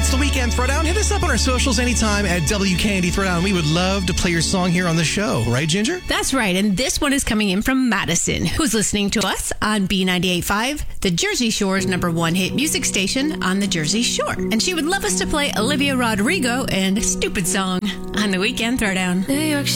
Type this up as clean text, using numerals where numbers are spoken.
It's the Weekend Throwdown. Hit us up on our socials anytime at WKND Throwdown. We would love to play your song here on the show. Right, Ginger? That's right. And this one is coming in from Madison, who's listening to us on B98.5, the Jersey Shore's #1 hit music station on the Jersey Shore. And she would love us to play Olivia Rodrigo and Stupid Song on the Weekend Throwdown. New York